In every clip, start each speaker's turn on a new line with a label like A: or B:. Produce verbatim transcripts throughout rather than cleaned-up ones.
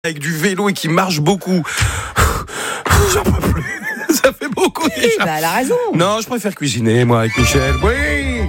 A: avec du vélo et qui marche beaucoup. J'en peux plus. Ça fait beaucoup
B: Oui,
A: déjà.
B: bah, elle a raison.
A: Non, je préfère cuisiner, moi, avec Michel. Oui.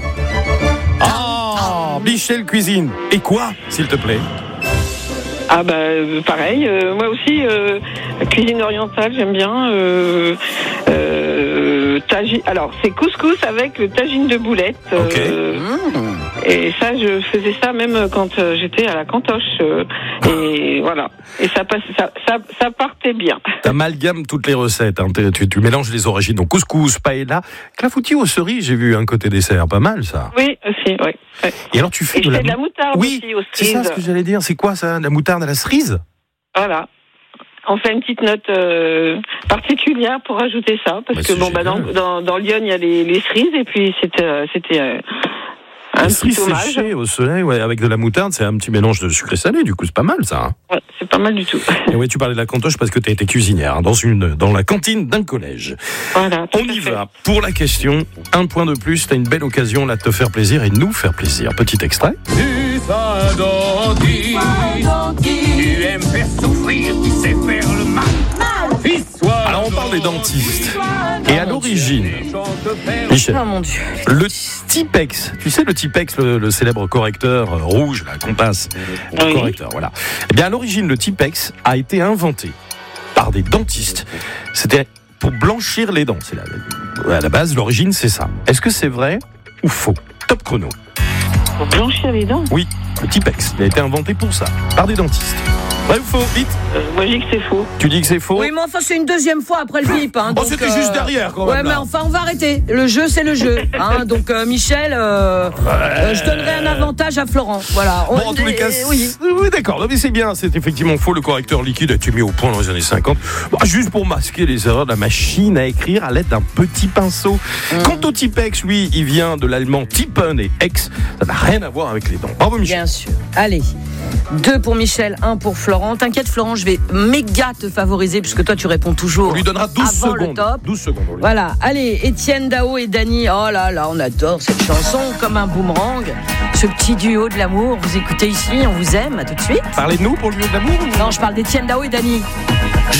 A: Ah, Michel cuisine. Et quoi, s'il te plaît?
C: Ah bah euh, pareil, euh, moi aussi euh, cuisine orientale j'aime bien. Euh, euh, tagine, alors c'est couscous avec le tagine de boulettes.
A: Ok.
C: Euh, et ça je faisais ça même quand euh, j'étais à la cantoche. Euh, et voilà. Et ça passe, ça, ça, ça partait bien.
A: T'amalgames toutes les recettes. Hein. Tu, tu mélanges les origines. Donc couscous, paella, clafoutis aux cerises. J'ai vu un côté dessert, pas mal ça.
C: Oui aussi, oui. Ouais.
A: Et alors tu fais
C: Et
A: de
C: je
A: la,
C: fais de la moutarde
A: oui,
C: aussi aux
A: c'est ça
C: cerises.
A: ce que j'allais dire. C'est quoi ça, la moutarde à la cerise?
C: Voilà. On fait une petite note euh, particulière pour ajouter ça, parce
A: Bah,
C: que
A: c'est
C: bon, bah, dans,
A: génial.
C: dans, dans Lyon, il y a les, les cerises, et puis c'était, euh, c'était euh, un
A: La
C: petit
A: cerise
C: hommage.
A: séchée au soleil, ouais, avec de la moutarde, c'est un petit mélange de sucré salé. Du coup, c'est pas mal ça. Hein.
C: Ouais, c'est pas mal du tout.
A: Et ouais, tu parlais de la cantoche parce que tu as été cuisinière hein, dans une dans la cantine d'un collège.
C: Voilà. tout
A: On
C: à
A: y
C: fait.
A: va pour la question. Un point de plus. T'as une belle occasion là de te faire plaisir et de nous faire plaisir. Petit extrait.
D: Tu un dentiste, tu aimes faire souffrir, tu sais faire le mal. Fils, sois
A: Alors on parle des dentistes. Et à l'origine, Michel,
B: Oh mon Dieu.
A: le Tipex, tu sais le Tipex, le, le célèbre correcteur euh, rouge, là, qu'on passe, le
C: Oui.
A: correcteur, voilà. Eh bien à l'origine, le Tipex a été inventé par des dentistes. C'était pour blanchir les dents. C'est la, à la base, l'origine, c'est ça. Est-ce que c'est vrai ou faux? Top chrono.
C: Pour blanchir les dents.
A: Oui, le Tipex, il a été inventé pour ça, par des dentistes. Vrai ou faux? Vite.
C: Euh, moi, je dis que c'est faux.
A: Tu dis que c'est faux?
B: Oui, mais enfin, c'est une deuxième fois après le bip. Hein,
A: Oh,
B: donc,
A: c'était
B: euh,
A: juste derrière, quand même,
B: Ouais,
A: là.
B: mais enfin, on va arrêter. Le jeu, c'est le jeu. Hein, donc, euh, Michel, euh, euh, je donnerai un avantage à Florent. Voilà.
A: Bon,
B: On-
A: en tous les cas,
B: euh, oui.
A: oui, d'accord. Non, mais c'est bien. C'est effectivement faux. Le correcteur liquide a été mis au point dans les années cinquante. Bah, juste pour masquer les erreurs de la machine à écrire à l'aide d'un petit pinceau.
B: Mmh.
A: Quant au Tipex, lui, il vient de l'allemand Tippen et Ex. Ça n'a rien à voir avec les dents. Bravo, Michel.
B: Bien sûr. Allez. Deux pour Michel, un pour Florent. T'inquiète, Florent, je vais méga te favoriser puisque toi, tu réponds toujours.
A: On lui donnera douze
B: avant le
A: secondes.
B: top.
A: douze secondes. on lui-
B: Voilà, allez, Étienne Dao et Dany. Oh là là, on adore cette chanson comme un boomerang. Ce petit duo de l'amour, vous écoutez ici, on vous aime, à tout de suite.
A: Parlez de nous pour le lieu de l'amour ou-
B: Non, je parle d'Étienne Dao et Dany.